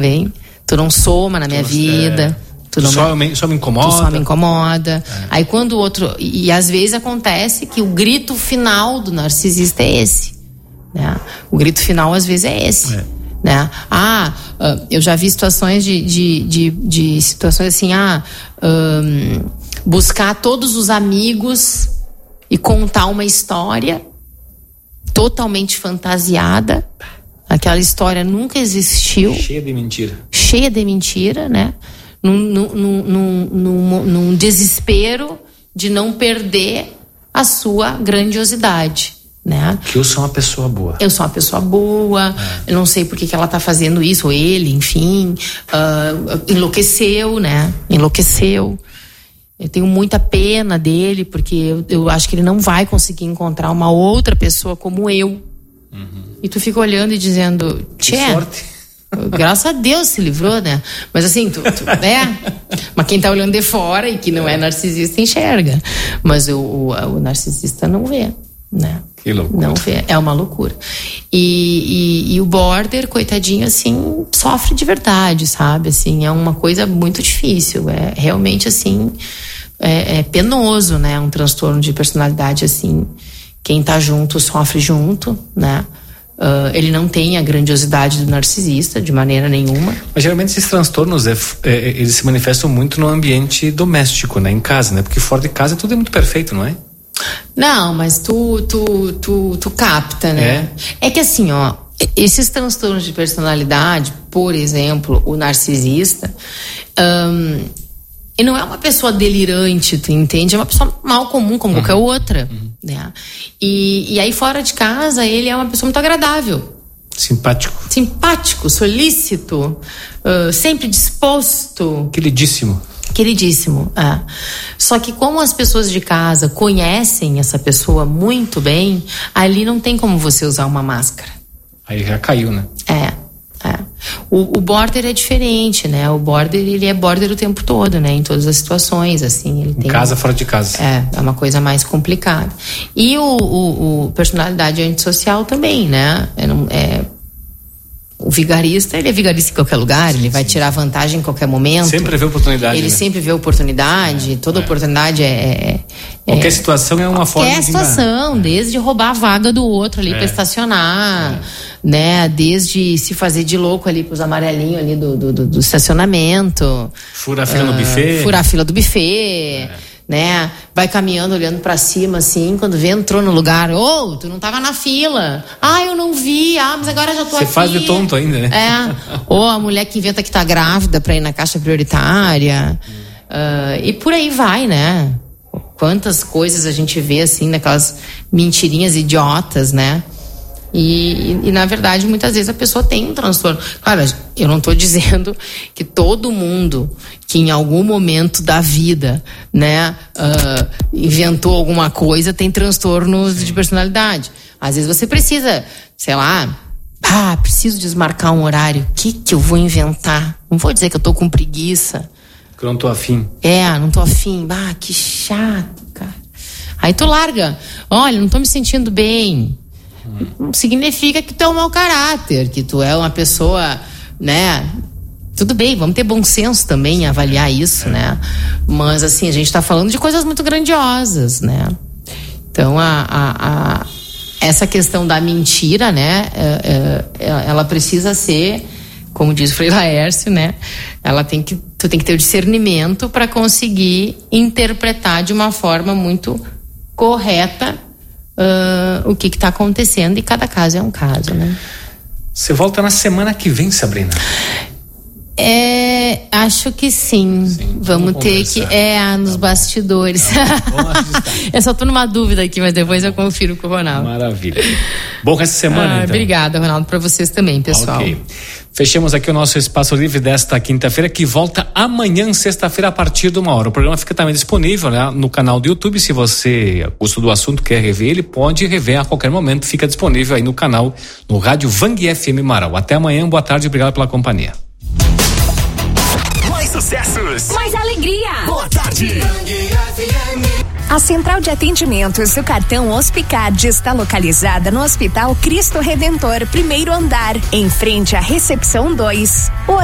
também. Tu não soma na minha vida. Tu só me incomoda. Tu só me incomoda. Aí quando o outro... E às vezes acontece que o grito final do narcisista é esse. Né? O grito final às vezes é esse. Né? Eu já vi situações de situações assim, buscar todos os amigos e contar uma história totalmente fantasiada. Aquela história nunca existiu. Cheia de mentira, né? Num desespero de não perder a sua grandiosidade, né? Que eu sou uma pessoa boa. Eu não sei por que ela tá fazendo isso, ou ele, enfim, enlouqueceu, né? Eu tenho muita pena dele, porque eu acho que ele não vai conseguir encontrar uma outra pessoa como eu. E tu fica olhando e dizendo, que sorte. Graças a Deus se livrou, né? Mas assim, mas quem tá olhando de fora e que não é narcisista enxerga. Mas o narcisista não vê, né? Que loucura. Não vê, é uma loucura. E o border, coitadinho, assim, sofre de verdade, sabe? Assim, é uma coisa muito difícil. É realmente, assim, é penoso, né? Um transtorno de personalidade, assim. Quem tá junto sofre junto, né? Ele não tem a grandiosidade do narcisista de maneira nenhuma. Mas geralmente esses transtornos eles se manifestam muito no ambiente doméstico, né? Em casa, né? Porque fora de casa tudo é muito perfeito, não é? Não, mas tu capta, né? É que assim, esses transtornos de personalidade, por exemplo, o narcisista, ele não é uma pessoa delirante, tu entende? É uma pessoa mal comum como qualquer outra, né? E aí fora de casa ele é uma pessoa muito agradável. Simpático, solícito, sempre disposto. Queridíssimo. Só que como as pessoas de casa conhecem essa pessoa muito bem, ali não tem como você usar uma máscara. Aí já caiu, né? O border é diferente, né? O border, ele é border o tempo todo, né? Em todas as situações, assim. Ele tem casa, fora de casa. É uma coisa mais complicada. E o personalidade antissocial também, né? O vigarista, ele é vigarista em qualquer lugar, ele vai tirar vantagem em qualquer momento. Sempre vê oportunidade. Ele sempre vê oportunidade, toda oportunidade qualquer situação é uma forma de... Qualquer situação, desde roubar a vaga do outro ali pra estacionar, né? Desde se fazer de louco ali pros amarelinhos ali do estacionamento. Furar a fila do buffet. Furar a fila do buffet. Né? Vai caminhando, olhando pra cima, assim, quando vê, entrou no lugar, tu não tava na fila, eu não vi, mas agora já tô aqui. Você faz de tonto ainda, né? Ou a mulher que inventa que tá grávida pra ir na caixa prioritária, e por aí vai, né? Quantas coisas a gente vê, assim, naquelas mentirinhas idiotas, né? E na verdade, muitas vezes a pessoa tem um transtorno. Claro, eu não estou dizendo que todo mundo que em algum momento da vida, né, inventou alguma coisa tem transtornos de personalidade. Às vezes você precisa, sei lá, preciso desmarcar um horário. O que eu vou inventar? Não vou dizer que eu tô com preguiça. Que eu não tô afim. Não tô afim. Que chato, cara. Aí tu larga. Olha, não tô me sentindo bem. Não significa que tu é um mau caráter, que tu é uma pessoa, né? Tudo bem, vamos ter bom senso também em avaliar isso, né? Mas assim, a gente tá falando de coisas muito grandiosas, né? Então essa questão da mentira, né? Ela precisa ser, como diz o Frei Laércio, né? Tu tem que ter o discernimento para conseguir interpretar de uma forma muito correta o que está acontecendo, e cada caso é um caso, né? Você volta na semana que vem, Sabrina? Acho que sim. Vamos ter que nos bastidores. Eu só tô numa dúvida aqui, mas depois eu confiro com o Ronaldo. Maravilha. Bom resto de semana, então. Obrigada, Ronaldo, para vocês também, pessoal. Ok. Fechamos aqui o nosso Espaço Livre desta quinta-feira, que volta amanhã, sexta-feira, a partir de 1h. O programa fica também disponível, né, no canal do YouTube. Se você gostou do assunto, quer rever, ele pode rever a qualquer momento. Fica disponível aí no canal, no Rádio Vang FM Marau. Até amanhã, boa tarde, obrigado pela companhia. Mais sucessos, mais alegria. Boa tarde. A Central de Atendimentos do Cartão Hospicard está localizada no Hospital Cristo Redentor, primeiro andar, em frente à Recepção 2.